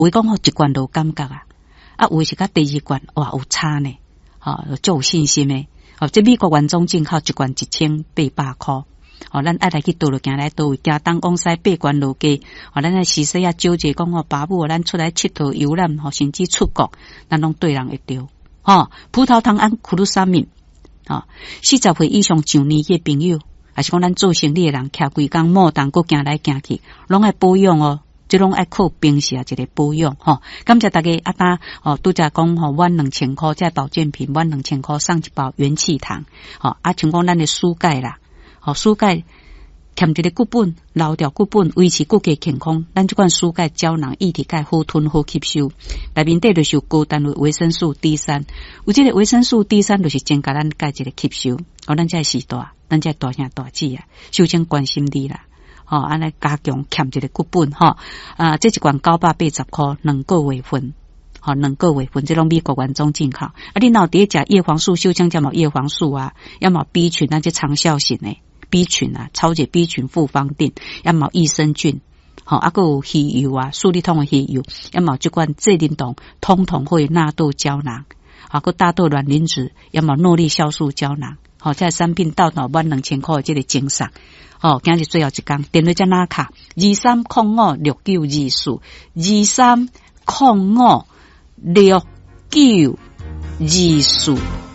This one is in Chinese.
有讲吼一罐都有感觉啊，有是甲第二罐哇有差呢，就有信心的。这美国原装进口一罐1800块。咱爱来去倒落行来倒位，行东往西八关路街。咱来时时啊纠结讲爸母，咱出来佚佗游览，甚至出国，咱拢对人会着。葡萄糖胺库鲁沙敏，40岁以上上年纪朋友，还是讲咱做生意的人，徛规工莫当搁行来行去，拢爱保养哦。这拢爱靠平时一个保养感谢大家拄则讲阮2000块这保健品，阮2000块送一包元气糖像讲咱的舒钙啦。舒钙欠一个骨本，留掉骨本，维持骨骼健康。咱这款舒钙胶囊液体钙好吞好吸收，内面底就是有高单位维生素 D3， 有这个维生素 D3 就是增加咱钙一个吸收。咱这时代，咱这大兄大姐啊，首先关心你啦。安尼加强欠一个骨本这一罐980块，2个月份，2个月份，这种美国原装进口。你若有伫食叶黄素，首先才有叶黄素啊，要么 B 群，那这长效型的。B 群啊，超解 B 群复方定，要么益生菌，还有鱼油啊，树立通的鱼油，要么这款智能酮通通会纳豆胶囊，还大豆卵磷脂，要么诺丽酵素胶囊，这产品到满2000块的这个精神，今日最后一天，电话在哪卡？23056924，23056924。